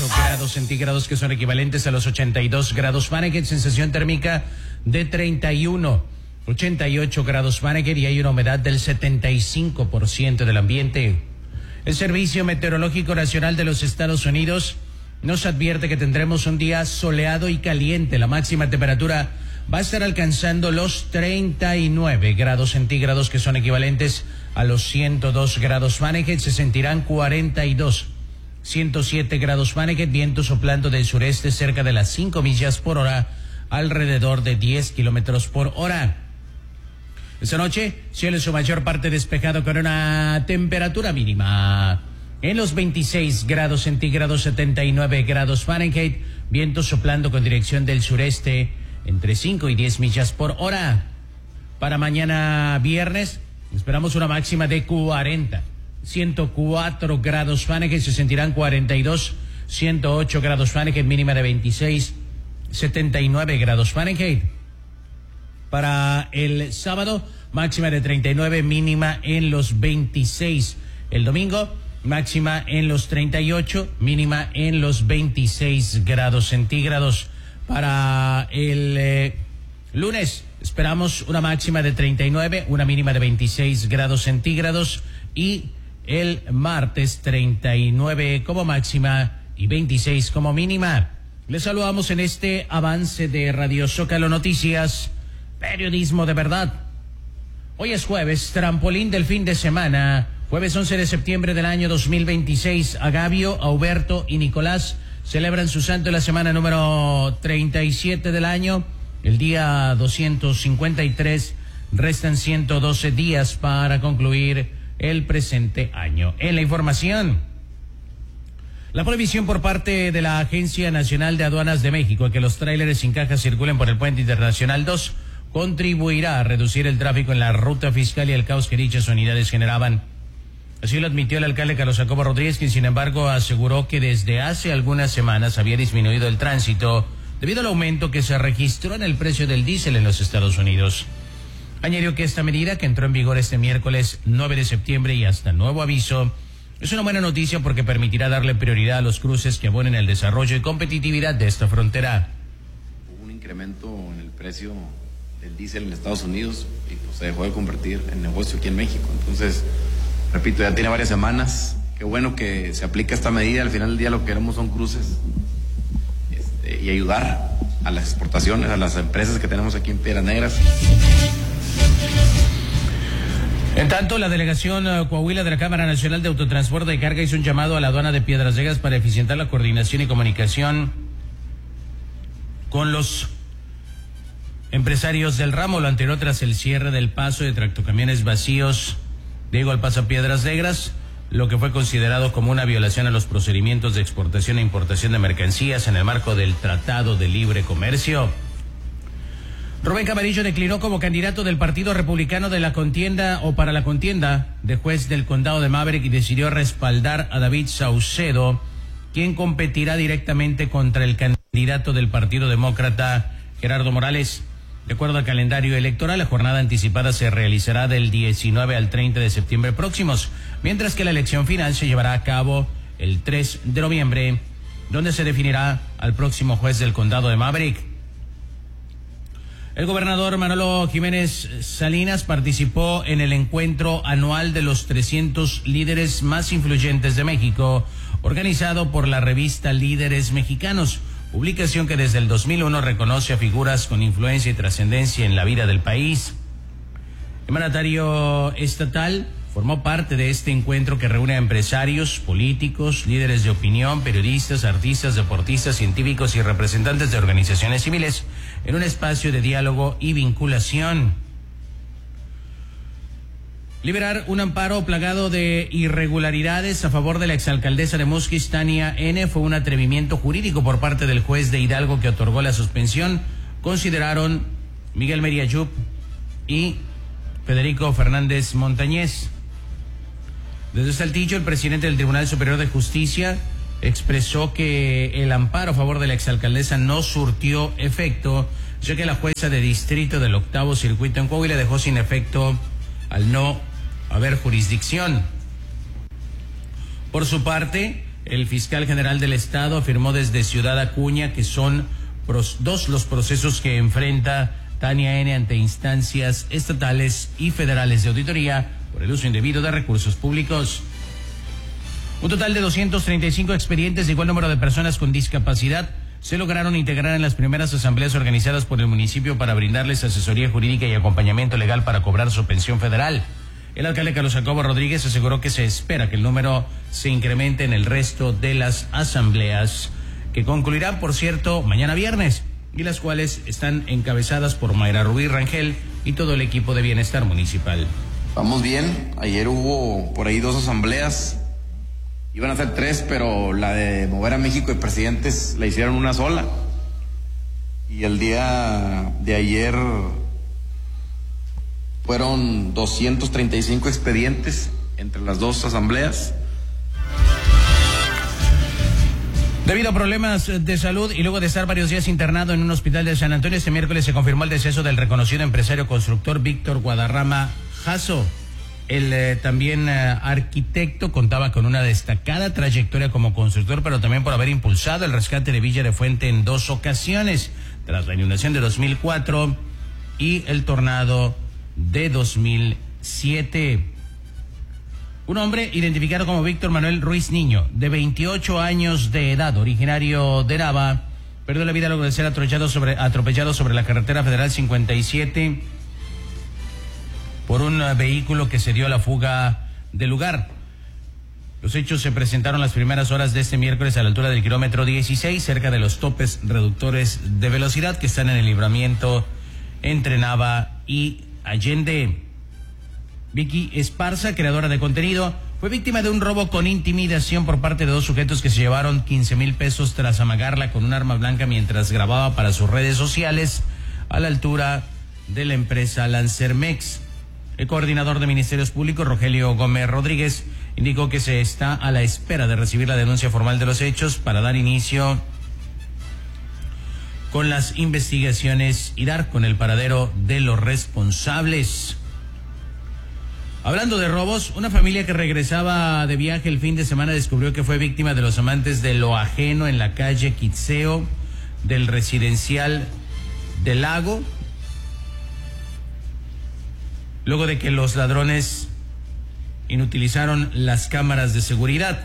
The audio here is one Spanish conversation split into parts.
grados centígrados, que son equivalentes a los 82 grados Fahrenheit, sensación térmica de 31, 88 grados Fahrenheit, y hay una humedad del 75% del ambiente. El Servicio Meteorológico Nacional de los Estados Unidos nos advierte que tendremos un día soleado y caliente. La máxima temperatura va a estar alcanzando los 39 grados centígrados, que son equivalentes a los 102 grados Fahrenheit. Se sentirán 42, 107 grados Fahrenheit, viento soplando del sureste cerca de las 5 millas por hora, alrededor de 10 kilómetros por hora. Esta noche, cielo en su mayor parte despejado con una temperatura mínima en los 26 grados centígrados, 79 grados Fahrenheit, viento soplando con dirección del sureste entre 5 y 10 millas por hora. Para mañana viernes esperamos una máxima de 40, 104 grados Fahrenheit, se sentirán 42, 108 grados Fahrenheit, mínima de 26, 79 grados Fahrenheit. Para el sábado, máxima de 39, mínima en los 26. El domingo, máxima en los 38, mínima en los 26 grados centígrados. Para el lunes, esperamos una máxima de 39, una mínima de 26 grados centígrados. Y el martes, 39 como máxima y 26 como mínima. Les saludamos en este avance de Radio Zócalo Noticias, periodismo de verdad. Hoy es jueves, trampolín del fin de semana. Jueves 11 de septiembre del año 2026. Agavio, Auberto y Nicolás celebran su santo en la semana número 37 del año. El día 253. Restan 112 días para concluir el presente año. En la información, la prohibición por parte de la Agencia Nacional de Aduanas de México a que los tráileres sin caja circulen por el Puente Internacional 2 contribuirá a reducir el tráfico en la ruta fiscal y el caos que dichas unidades generaban. Así lo admitió el alcalde Carlos Jacobo Rodríguez, quien sin embargo aseguró que desde hace algunas semanas había disminuido el tránsito debido al aumento que se registró en el precio del diésel en los Estados Unidos. Añadió que esta medida, que entró en vigor este miércoles 9 de septiembre y hasta nuevo aviso, es una buena noticia porque permitirá darle prioridad a los cruces que abonen el desarrollo y competitividad de esta frontera. Hubo un incremento en el precio del diésel en Estados Unidos y pues se dejó de convertir en negocio aquí en México. Entonces, repito, ya tiene varias semanas. Qué bueno que se aplica esta medida. Al final del día lo que queremos son cruces y ayudar a las exportaciones, a las empresas que tenemos aquí en Piedras Negras. En tanto, la delegación Coahuila de la Cámara Nacional de Autotransporte y Carga hizo un llamado a la aduana de Piedras Negras para eficientar la coordinación y comunicación con los empresarios del ramo, lo anterior tras el cierre del paso de tractocamiones vacíos Diego al paso a Piedras Negras, lo que fue considerado como una violación a los procedimientos de exportación e importación de mercancías en el marco del Tratado de Libre Comercio. Rubén Camarillo declinó como candidato del Partido Republicano de la contienda o para la contienda de juez del condado de Maverick y decidió respaldar a David Saucedo, quien competirá directamente contra el candidato del Partido Demócrata, Gerardo Morales. De acuerdo al calendario electoral, la jornada anticipada se realizará del 19 al 30 de septiembre próximos, mientras que la elección final se llevará a cabo el 3 de noviembre, donde se definirá al próximo juez del condado de Maverick. El gobernador Manolo Jiménez Salinas participó en el encuentro anual de los 300 líderes más influyentes de México, organizado por la revista Líderes Mexicanos, publicación que desde el 2001 reconoce a figuras con influencia y trascendencia en la vida del país. El mandatario estatal formó parte de este encuentro que reúne a empresarios, políticos, líderes de opinión, periodistas, artistas, deportistas, científicos y representantes de organizaciones civiles en un espacio de diálogo y vinculación. Liberar un amparo plagado de irregularidades a favor de la exalcaldesa de Musquis, Tania N., fue un atrevimiento jurídico por parte del juez de Hidalgo que otorgó la suspensión, consideraron Miguel Meriayup y Federico Fernández Montañez. Desde Saltillo, el presidente del Tribunal Superior de Justicia expresó que el amparo a favor de la exalcaldesa no surtió efecto, ya que la jueza de distrito del 8º Circuito en Coahuila dejó sin efecto al no haber jurisdicción. Por su parte, El fiscal general del Estado afirmó desde Ciudad Acuña que son dos los procesos que enfrenta Tania N. ante instancias estatales y federales de auditoría por el uso indebido de recursos públicos. Un total de 235 expedientes de igual número de personas con discapacidad se lograron integrar en las primeras asambleas organizadas por el municipio para brindarles asesoría jurídica y acompañamiento legal para cobrar su pensión federal. El alcalde Carlos Jacobo Rodríguez aseguró que se espera que el número se incremente en el resto de las asambleas, que concluirán, por cierto, mañana viernes, y las cuales están encabezadas por Mayra Rubí Rangel y todo el equipo de bienestar municipal. Vamos bien, ayer hubo por ahí 2 asambleas. Iban a ser 3, pero la de mover a México de presidentes la hicieron una sola. Y el día de ayer fueron 235 expedientes entre las 2 asambleas. Debido a problemas de salud y luego de estar varios días internado en un hospital de San Antonio, este miércoles se confirmó el deceso del reconocido empresario constructor Víctor Guadarrama Jasso. El también arquitecto contaba con una destacada trayectoria como constructor, pero también por haber impulsado el rescate de Villa de Fuente en 2 ocasiones, tras la inundación de 2004 y el tornado de 2007. Un hombre identificado como Víctor Manuel Ruiz Niño, de 28 años de edad, originario de Nava, perdió la vida luego de ser atropellado sobre la carretera federal 57 por un vehículo que se dio a la fuga del lugar. Los hechos se presentaron las primeras horas de este miércoles a la altura del kilómetro 16, cerca de los topes reductores de velocidad que están en el libramiento entre Nava y Allende. Vicky Esparza, creadora de contenido, fue víctima de un robo con intimidación por parte de 2 sujetos que se llevaron 15,000 pesos tras amagarla con un arma blanca mientras grababa para sus redes sociales a la altura de la empresa Lancermex. El coordinador de Ministerios Públicos, Rogelio Gómez Rodríguez, indicó que se está a la espera de recibir la denuncia formal de los hechos para dar inicio con las investigaciones y dar con el paradero de los responsables. Hablando de robos, una familia que regresaba de viaje el fin de semana descubrió que fue víctima de los amantes de lo ajeno en la calle Quitseo del residencial del Lago, luego de que los ladrones inutilizaron las cámaras de seguridad.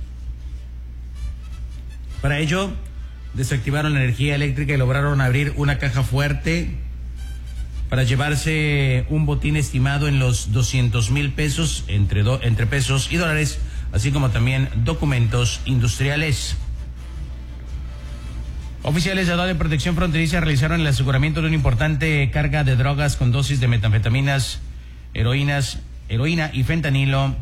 Para ello, desactivaron la energía eléctrica y lograron abrir una caja fuerte para llevarse un botín estimado en los 200,000 pesos entre pesos y dólares, así como también documentos industriales. Oficiales de Aduana de Protección Fronteriza realizaron el aseguramiento de una importante carga de drogas con dosis de metanfetaminas, heroína y fentanilo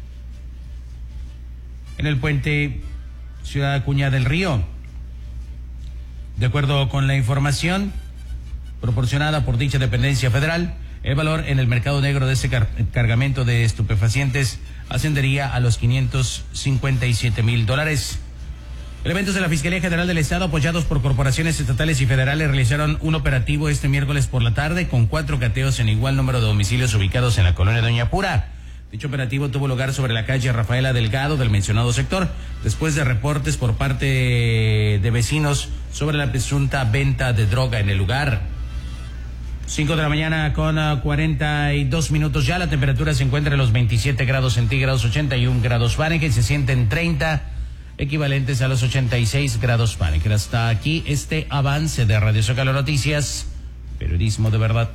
en el puente Ciudad Acuña del Río. De acuerdo con la información proporcionada por dicha dependencia federal, el valor en el mercado negro de este cargamento de estupefacientes ascendería a los $557,000. Elementos de la Fiscalía General del Estado, apoyados por corporaciones estatales y federales, realizaron un operativo este miércoles por la tarde con 4 cateos en igual número de domicilios ubicados en la colonia Doña Pura. Dicho operativo tuvo lugar sobre la calle Rafaela Delgado del mencionado sector, después de reportes por parte de vecinos sobre la presunta venta de droga en el lugar. 5 de la mañana con 42 minutos ya. La temperatura se encuentra en los 27 grados centígrados, 81 grados Fahrenheit. Se sienten 30, equivalentes a los 86 grados Fahrenheit. Hasta aquí este avance de Radio Zócalo Noticias. Periodismo de verdad.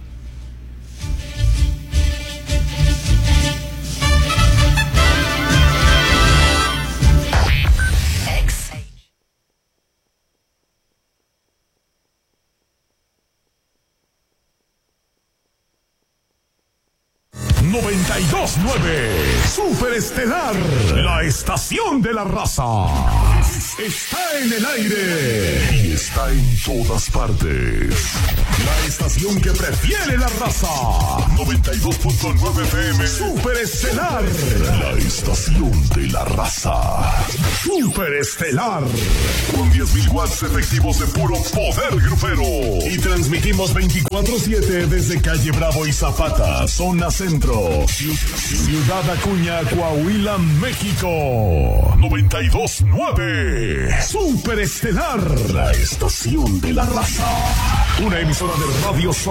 ¡92.9! Superestelar, la estación de la raza. país está en el aire y está en todas partes. La estación que prefiere la raza. 92.9 FM. Superestelar. La estación de la raza. Superestelar. Con 10.000 watts efectivos de puro poder grupero. Y transmitimos 24/7 desde Calle Bravo y Zapata, zona centro. Ciudad Acuña, Coahuila, México. 92.9. Superestelar. La estación de la raza. Una emisora de Radio